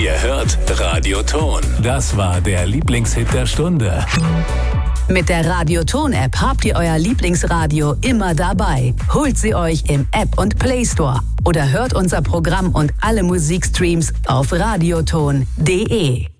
Ihr hört Radioton. Das war der Lieblingshit der Stunde. Mit der Radioton-App habt ihr euer Lieblingsradio immer dabei. Holt sie euch im App- und Play Store oder hört unser Programm und alle Musikstreams auf radioton.de.